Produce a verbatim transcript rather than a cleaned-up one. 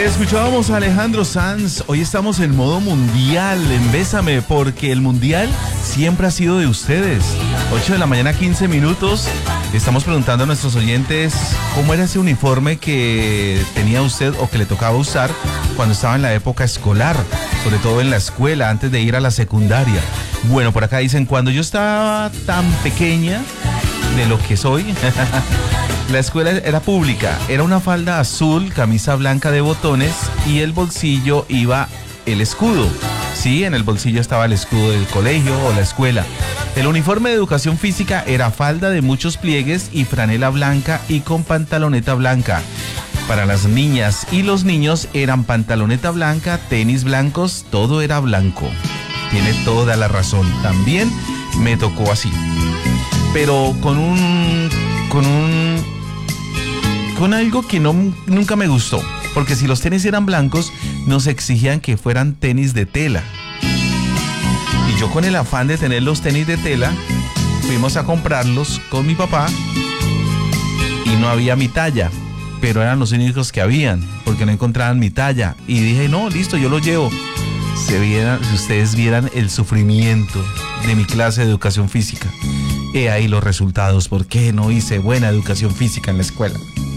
Escuchábamos a Alejandro Sanz. Hoy estamos en modo mundial, en Bésame, porque el mundial siempre ha sido de ustedes. ocho de la mañana, quince minutos. Estamos preguntando a nuestros oyentes cómo era ese uniforme que tenía usted o que le tocaba usar cuando estaba en la época escolar, sobre todo en la escuela, antes de ir a la secundaria. Bueno, por acá dicen, cuando yo estaba tan pequeña de lo que soy, la escuela era pública, era una falda azul, camisa blanca de botones y el bolsillo iba el escudo. Sí, en el bolsillo estaba el escudo del colegio o la escuela. El uniforme de educación física era falda de muchos pliegues y franela blanca y con pantaloneta blanca. Para las niñas y los niños eran pantaloneta blanca, tenis blancos, todo era blanco. Tiene toda la razón. También me tocó así. Pero con un... con un... con algo que no, nunca me gustó. Porque si los tenis eran blancos, nos exigían que fueran tenis de tela. Y yo, con el afán de tener los tenis de tela, fuimos a comprarlos con mi papá y no había mi talla, pero eran los únicos que habían, porque no encontraban mi talla. Y dije, no, listo, yo los llevo. Se vieran, si ustedes vieran el sufrimiento de mi clase de educación física. He ahí los resultados, ¿por qué no hice buena educación física en la escuela?